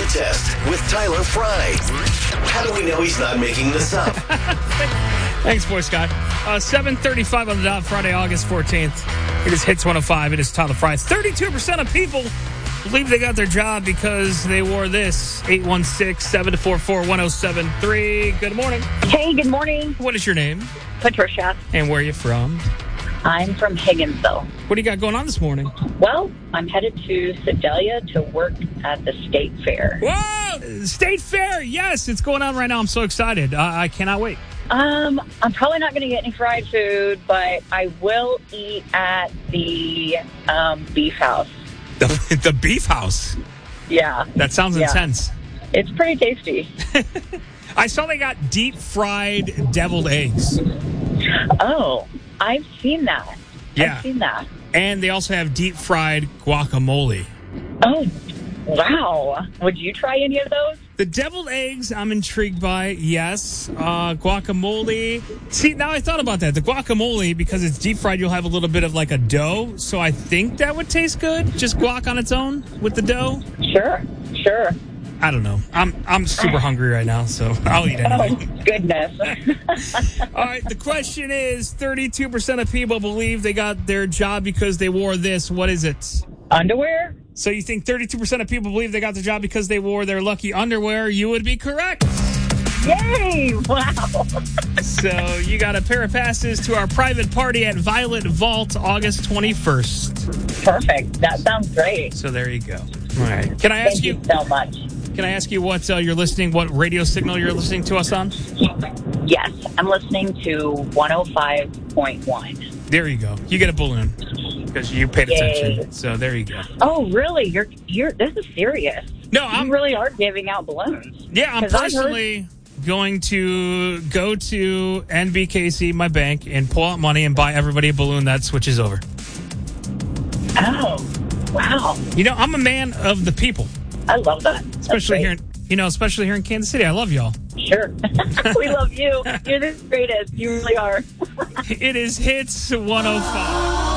Fit Test with Tyler Fry. How do we know he's not making this up? Thanks, Boy Scott. 7:35 on the dot, Friday, August 14th. It is Hits 105. It is Tyler Fry. 32% of people believe they got their job because they wore this. 816-744-1073. Good morning. Hey, good morning. What is your name? Patricia. And where are you from? I'm from Higginsville. What do you got going on this morning? Well, I'm headed to Sedalia to work at the State Fair. Whoa! State Fair! Yes, it's going on right now. I'm so excited. I cannot wait. I'm probably not going to get any fried food, but I will eat at the beef house. The beef house? Yeah. That sounds intense. It's pretty tasty. I saw they got deep-fried deviled eggs. Oh, I've seen that. Yeah. I've seen that. And they also have deep-fried guacamole. Oh, wow. Would you try any of those? The deviled eggs, I'm intrigued by, yes. Guacamole. See, now I thought about that. The guacamole, because it's deep-fried, you'll have a little bit of like a dough. So I think that would taste good, just guac on its own with the dough. Sure. I don't know. I'm super hungry right now, so I'll eat anyway. Oh, goodness. All right, the question is, 32% of people believe they got their job because they wore this. What is it? Underwear? So you think 32% of people believe they got their job because they wore their lucky underwear? You would be correct. Yay! Wow. So you got a pair of passes to our private party at Violet Vault, August 21st. Perfect. That sounds great. So there you go. All right. Can I ask Thank you so much. Can I ask you what what radio signal you're listening to us on? Yes, I'm listening to 105.1. There you go. You get a balloon because you paid attention. Yay. So there you go. Oh, really? You're. This is serious. No, You really are giving out balloons. Yeah, I'm personally going to go to NBKC, my bank, and pull out money and buy everybody a balloon that switches over. Oh, wow. You know, I'm a man of the people. I love that. Especially here in Kansas City. I love y'all. Sure. We love you. You're the greatest. You really are. It is Hits 105.